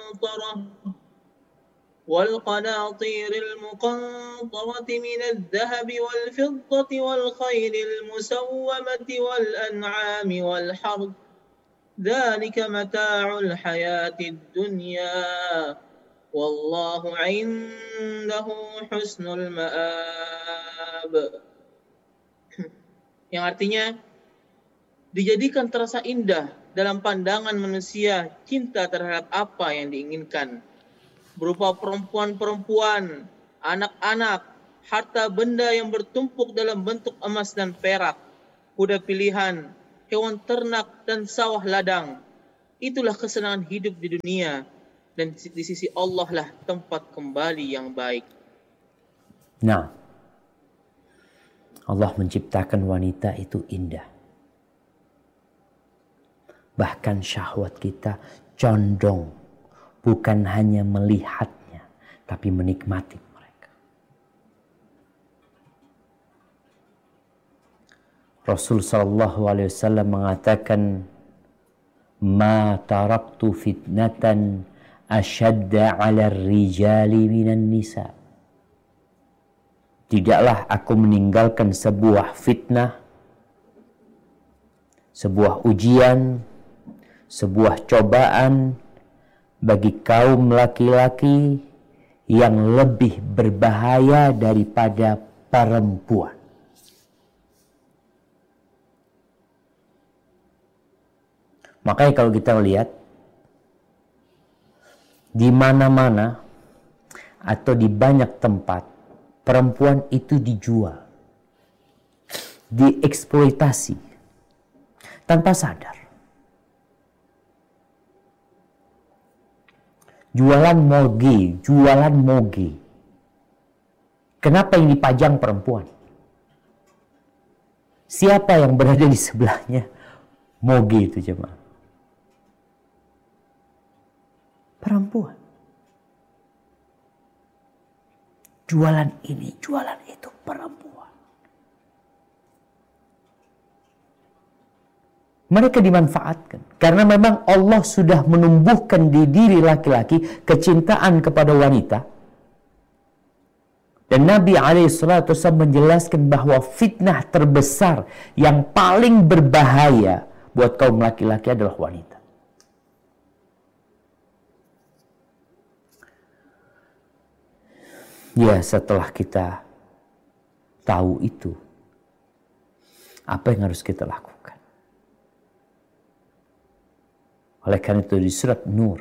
المقنطرة والقناطير المقنطرة من الذهب والفضة والخيل المسومة والأنعام والحرث ذلك متاع الحياة الدنيا والله عنده حسن المآب. Yang artinya dijadikan terasa indah dalam pandangan manusia cinta terhadap apa yang diinginkan, berupa perempuan-perempuan, anak-anak, harta benda yang bertumpuk dalam bentuk emas dan perak, kuda pilihan, hewan ternak dan sawah ladang. Itulah kesenangan hidup di dunia, dan di sisi Allah lah tempat kembali yang baik. Nah, Allah menciptakan wanita itu indah. Bahkan syahwat kita condong bukan hanya melihatnya, tapi menikmati mereka. Rasul sallallahu alaihi wasallam mengatakan, "Ma taraktu fitnatan ashadda 'ala ar-rijali minan nisa." Tidaklah aku meninggalkan sebuah fitnah, sebuah ujian, sebuah cobaan bagi kaum laki-laki yang lebih berbahaya daripada perempuan. Makanya kalau kita lihat di mana-mana atau di banyak tempat, perempuan itu dijual, dieksploitasi tanpa sadar. Jualan moge. Kenapa yang dipajang perempuan? Siapa yang berada di sebelahnya moge itu jemaah? Perempuan. Jualan ini, jualan itu, perempuan. Mereka dimanfaatkan. Karena memang Allah sudah menumbuhkan di diri laki-laki kecintaan kepada wanita. Dan Nabi SAW menjelaskan bahwa fitnah terbesar yang paling berbahaya buat kaum laki-laki adalah wanita. Ya, setelah kita tahu itu, apa yang harus kita lakukan? Oleh karena itu di surat Nur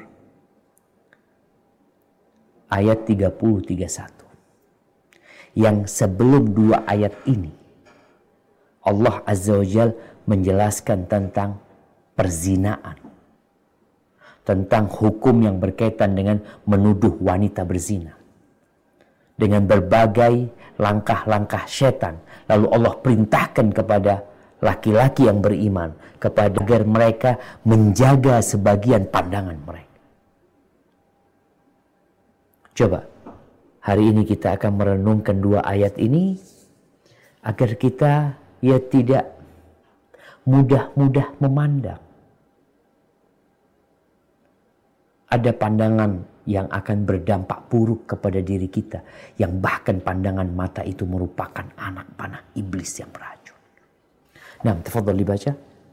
ayat 30-31, yang sebelum dua ayat ini Allah Azza wa Jalla menjelaskan tentang perzinaan, tentang hukum yang berkaitan dengan menuduh wanita berzina, dengan berbagai langkah-langkah setan. Lalu Allah perintahkan kepada laki-laki yang beriman agar mereka menjaga sebagian pandangan mereka. Coba hari ini kita akan merenungkan dua ayat ini agar kita tidak mudah-mudah memandang. Ada pandangan yang akan berdampak buruk kepada diri kita, yang bahkan pandangan mata itu merupakan anak panah iblis yang beracun. Nah, tafadhal dibaca.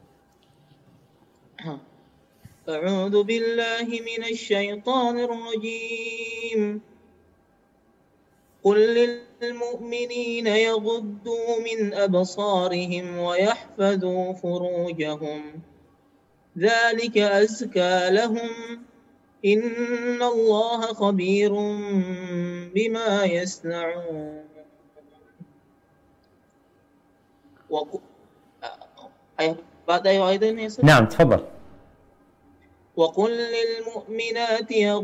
A'udzu billahi minasy syaithanir rajim. Qul lil mu'minina yaghuddu min absarihim wa yahfadhu furujahum. Dzalika azka lahum. Inna Allah khabirun bima yasna'un. نعم تفضل. وقل للمؤمنات